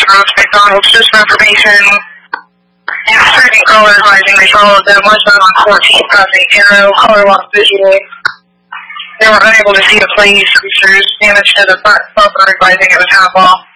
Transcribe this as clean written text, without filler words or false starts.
Road to McDonald's just for information. After certain callers advising they followed them westbound on 14th crossing Arrow, caller lost visual. They were unable to see the police officers damage to the front bumper advising it was half off.